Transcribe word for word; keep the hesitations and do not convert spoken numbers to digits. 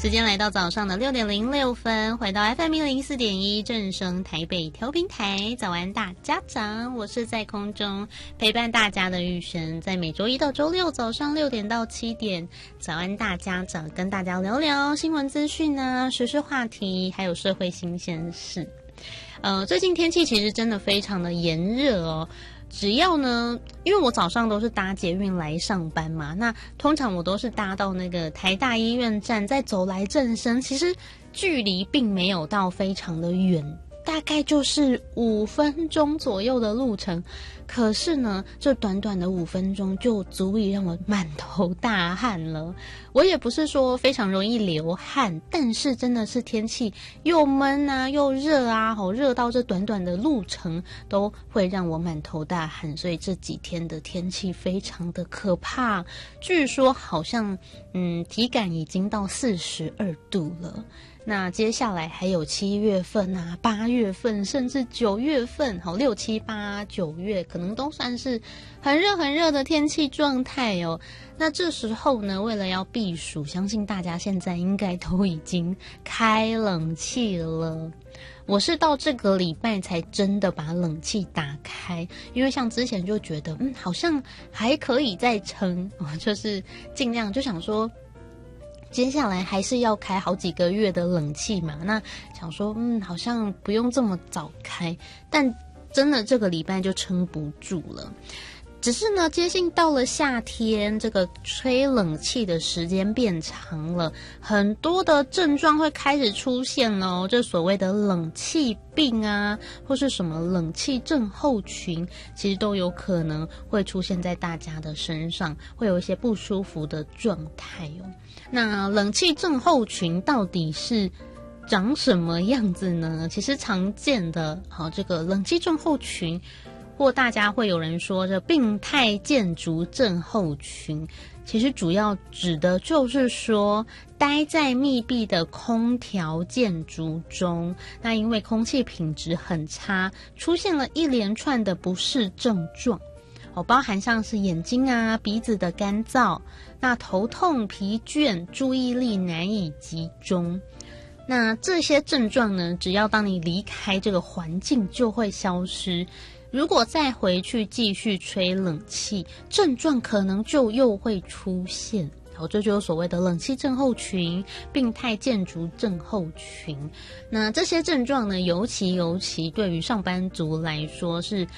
时间来到早上的六点零六分，回到 F M 一零四点一正声台北调频台，早安大家长，我是在空中陪伴大家的玉璇，在每周一到周六早上六点到七点，早安大家长，跟大家聊聊新闻资讯啊、时事话题，还有社会新鲜事。呃，最近天气其实真的非常的炎热哦。只要呢，因为我早上都是搭捷运来上班嘛，那通常我都是搭到那个台大医院站，再走来正声，其实距离并没有到非常的远，大概就是五分钟左右的路程。可是呢，这短短的五分钟就足以让我满头大汗了。我也不是说非常容易流汗，但是真的是天气又闷啊又热啊，好热到这短短的路程都会让我满头大汗，所以这几天的天气非常的可怕。据说好像嗯体感已经到四十二度了。那接下来还有七月份啊、八月份，甚至九月份，好六七八九月，可能都算是很热很热的天气状态哦。那这时候呢，为了要避暑，相信大家现在应该都已经开冷气了。我是到这个礼拜才真的把冷气打开，因为像之前就觉得，嗯，好像还可以再撑，就是尽量就想说。接下来还是要开好几个月的冷气嘛，那想说嗯好像不用这么早开，但真的这个礼拜就撑不住了。只是呢，接近到了夏天，这个吹冷气的时间变长了，很多的症状会开始出现了，这所谓的冷气病啊，或是什么冷气症候群，其实都有可能会出现在大家的身上，会有一些不舒服的状态哦。那冷气症候群到底是长什么样子呢？其实常见的好这个冷气症候群，或大家会有人说这病态建筑症候群，其实主要指的就是说待在密闭的空调建筑中，那因为空气品质很差，出现了一连串的不适症状。哦，包含像是眼睛啊、鼻子的干燥，那头痛、疲倦、注意力难以集中。那这些症状呢，只要当你离开这个环境就会消失。如果再回去继续吹冷气，症状可能就又会出现。好，这就是所谓的冷气症候群、病态建筑症候群。那这些症状呢，尤其尤其对于上班族来说是